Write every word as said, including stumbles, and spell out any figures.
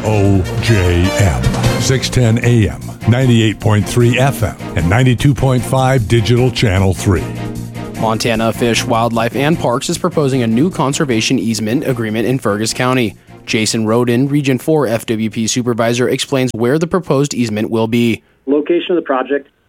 O J M, six ten A M, ninety-eight point three F M, and ninety-two point five Digital Channel three. Montana Fish, Wildlife, and Parks is proposing a new conservation easement agreement in Fergus County. Jason Roden, Region four F W P Supervisor, explains where the proposed easement will be. Location of the project